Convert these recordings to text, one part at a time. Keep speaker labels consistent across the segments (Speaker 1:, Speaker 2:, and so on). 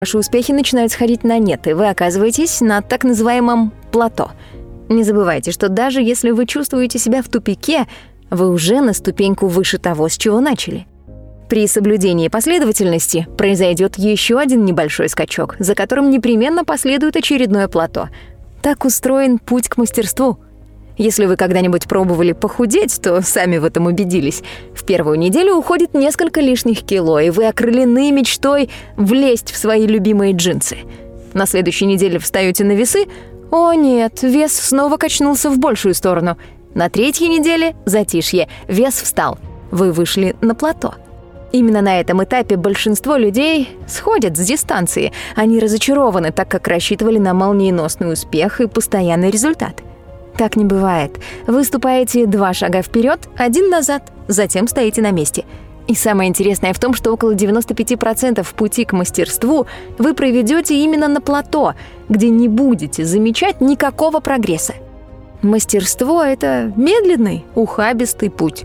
Speaker 1: Ваши успехи начинают сходить на нет, и вы оказываетесь на так называемом плато. Не забывайте, что даже если вы чувствуете себя в тупике, вы уже на ступеньку выше того, с чего начали. При соблюдении последовательности произойдет еще один небольшой скачок, за которым непременно последует очередное плато. Так устроен путь к мастерству. Если вы когда-нибудь пробовали похудеть, то сами в этом убедились. В первую неделю уходит несколько лишних кило, и вы окрылены мечтой влезть в свои любимые джинсы. На следующей неделе встаете на весы. О нет, вес снова качнулся в большую сторону. На третьей неделе затишье, вес встал. Вы вышли на плато. Именно на этом этапе большинство людей сходят с дистанции. Они разочарованы, так как рассчитывали на молниеносный успех и постоянный результат. Так не бывает. Вы ступаете 2 шага вперед, 1 назад, затем стоите на месте. И самое интересное в том, что около 95% пути к мастерству вы проведете именно на плато, где не будете замечать никакого прогресса. Мастерство — это медленный, ухабистый путь.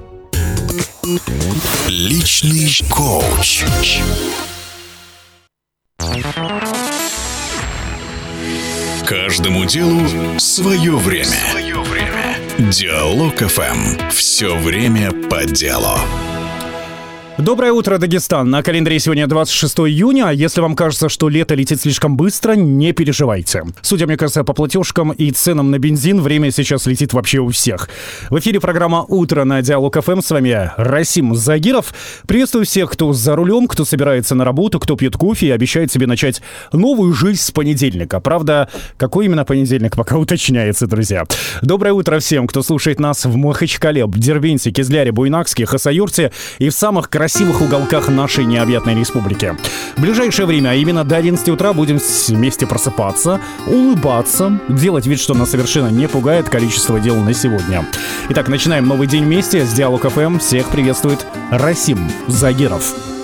Speaker 2: Личный коуч. Каждому делу свое время. Диалог ФМ. Все время по делу.
Speaker 3: Доброе утро, Дагестан. На календаре сегодня 26 июня. Если вам кажется, что лето летит слишком быстро, не переживайте. Судя, мне кажется, по платежкам и ценам на бензин, время сейчас летит вообще у всех. В эфире программа «Утро» на Диалог ФМ. С вами я, Расим Загиров. Приветствую всех, кто за рулем, кто собирается на работу, кто пьет кофе и обещает себе начать новую жизнь с понедельника. Правда, какой именно понедельник, пока уточняется, друзья. Доброе утро всем, кто слушает нас в Махачкале, Дербенте, Кизляре, Буйнакске, Хасавюрте и в самых красивых уголках нашей необъятной республики. В ближайшее время, а именно до 11 утра, будем вместе просыпаться, улыбаться, делать вид, что нас совершенно не пугает количество дел на сегодня. Итак, начинаем новый день вместе с Диалог ФМ. Всех приветствует Расим Загиров.